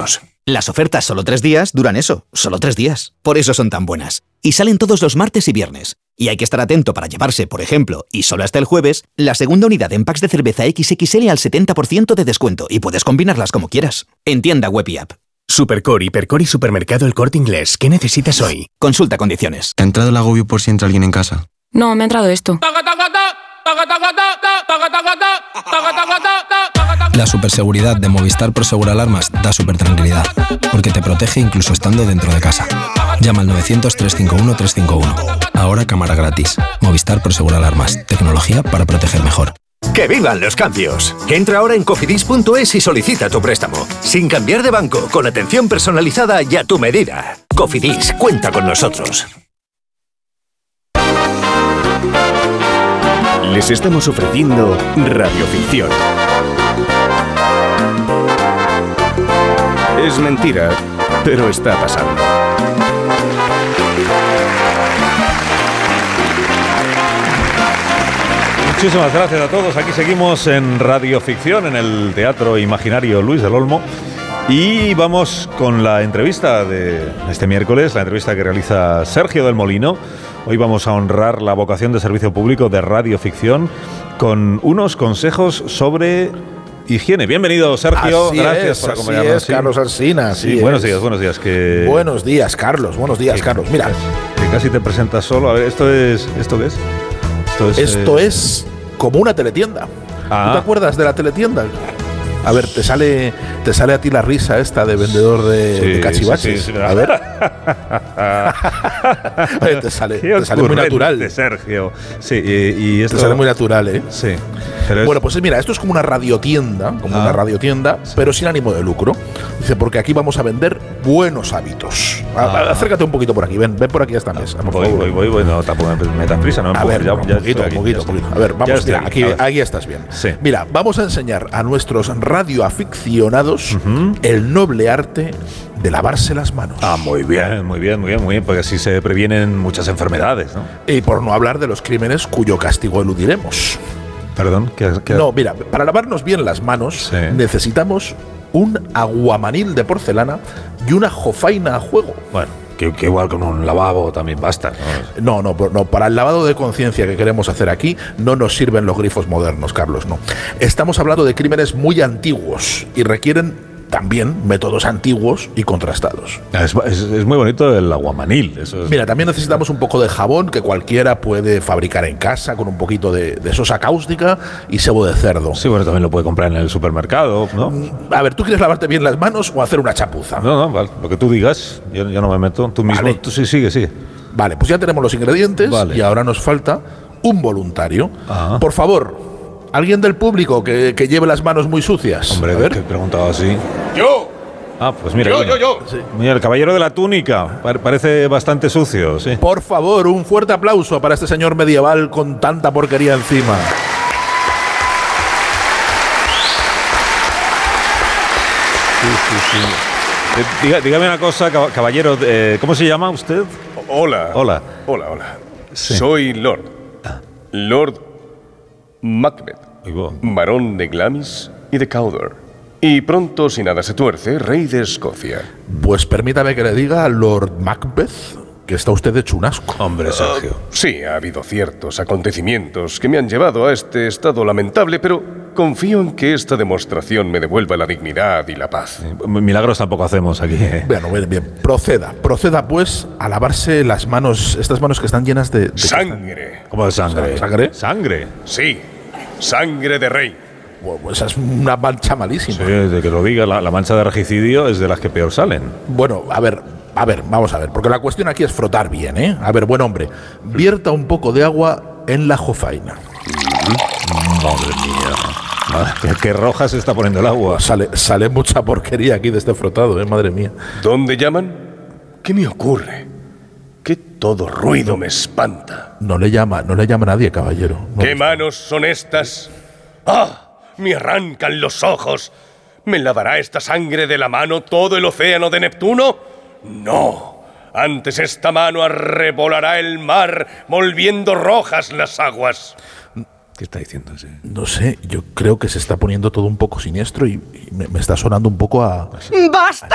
euros. Las ofertas solo 3 días duran eso, solo 3 días. Por eso son tan buenas. Y salen todos los martes y viernes. Y hay que estar atento para llevarse, por ejemplo, y solo hasta el jueves, la segunda unidad en packs de cerveza XXL al 70% de descuento. Y puedes combinarlas como quieras. En tienda web y app. Supercore, Hipercore y Supermercado El Corte Inglés. ¿Qué necesitas hoy? Consulta condiciones. ¿Te ha entrado el agobio por si entra alguien en casa? No, me ha entrado esto. La superseguridad de Movistar Prosegur Alarmas da supertranquilidad, porque te protege incluso estando dentro de casa. Llama al 900-351-351. Ahora cámara gratis. Movistar Prosegur Alarmas. Tecnología para proteger mejor. ¡Que vivan los cambios! Entra ahora en cofidis.es y solicita tu préstamo. Sin cambiar de banco, con atención personalizada y a tu medida. Cofidis, cuenta con nosotros. Les estamos ofreciendo radioficción. Es mentira, pero está pasando. Muchísimas gracias a todos. Aquí seguimos en Radioficción, en el Teatro Imaginario Luis del Olmo. Y vamos con la entrevista de este miércoles, la entrevista que realiza Sergio del Molino. Hoy vamos a honrar la vocación de servicio público de Radioficción con unos consejos sobre higiene. Bienvenido, Sergio. Gracias por acompañarnos. Sí, Carlos Alsina. Buenos días. Buenos días, Carlos. Mira. Que casi te presentas solo. A ver, ¿esto qué es? Esto es como una teletienda. ¿Tú te acuerdas de la teletienda? A ver, te sale a ti la risa esta de vendedor de cachivaches. Sí, a ver. Oye, te sale muy natural. Sergio. Sí, y esto te sale muy natural, ¿eh? Sí. Bueno, pues mira, esto es como una radiotienda, pero sin ánimo de lucro. Dice, porque aquí vamos a vender buenos hábitos. Acércate un poquito por aquí, ven por aquí a esta mesa. Voy, no, tampoco me metas prisa, no. A ver, un poquito. A ver, vamos, mira, aquí estás bien. Sí. Mira, vamos a enseñar a nuestros radioaficionados el noble arte de lavarse las manos. Muy bien, porque así se previenen muchas enfermedades, ¿no? Y por no hablar de los crímenes cuyo castigo eludiremos. Perdón, ¿qué? No, mira, para lavarnos bien las manos necesitamos un aguamanil de porcelana y una jofaina a juego. Bueno, que igual con un lavabo también basta, ¿no? No, para el lavado de conciencia que queremos hacer aquí no nos sirven los grifos modernos, Carlos, no. Estamos hablando de crímenes muy antiguos y requieren también métodos antiguos y contrastados. Es muy bonito el aguamanil. Mira, también necesitamos un poco de jabón que cualquiera puede fabricar en casa con un poquito de sosa cáustica y sebo de cerdo. Sí, bueno, también lo puede comprar en el supermercado, ¿no? A ver, ¿tú quieres lavarte bien las manos o hacer una chapuza? No, vale, lo que tú digas, yo no me meto. Tú mismo, tú sigue. Vale, pues ya tenemos los ingredientes y ahora nos falta un voluntario. Por favor, alguien del público que lleve las manos muy sucias. Hombre, a ver. ¿Qué he preguntado así? ¡Yo! Pues mira. Yo. Sí. Mira, el caballero de la túnica. Parece bastante sucio, sí. Por favor, un fuerte aplauso para este señor medieval con tanta porquería encima. Sí. Dígame una cosa, caballero. ¿Cómo se llama usted? Hola. Sí. Soy Lord Macbeth, barón de Glamis y de Cawdor. Y pronto, si nada se tuerce, rey de Escocia. Pues permítame que le diga, Lord Macbeth, que está usted hecho un asco. Hombre, Sergio. Sí, ha habido ciertos acontecimientos que me han llevado a este estado lamentable, pero confío en que esta demostración me devuelva la dignidad y la paz. Milagros tampoco hacemos aquí, ¿eh? Bueno, bien. Proceda pues a lavarse las manos, estas manos que están llenas de ¡sangre! ¿Cómo de sangre? ¿Sangre? Sí, sangre de rey. Bueno, pues es una mancha malísima. Sí, de que lo diga, la mancha de regicidio es de las que peor salen. Bueno, a ver, vamos a ver, porque la cuestión aquí es frotar bien, ¿eh? A ver, buen hombre, vierta un poco de agua en la jofaina. Madre mía. Qué roja se está poniendo el agua. Sale mucha porquería aquí de este frotado, madre mía. ¿Dónde llaman? ¿Qué me ocurre? Que todo ruido me espanta. No le llama nadie, caballero. ¿Qué manos son estas? Me arrancan los ojos. ¿Me lavará esta sangre de la mano todo el océano de Neptuno? No. Antes esta mano arrebolará el mar, volviendo rojas las aguas. ¿Qué está diciendo ese? No sé, yo creo que se está poniendo todo un poco siniestro y me está sonando un poco a... ¡Basta!